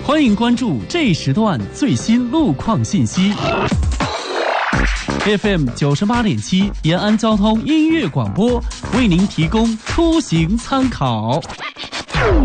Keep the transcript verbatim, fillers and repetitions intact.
欢迎关注这一时段最新路况信息。F M 九十八点七延安交通音乐广播为您提供出行参考。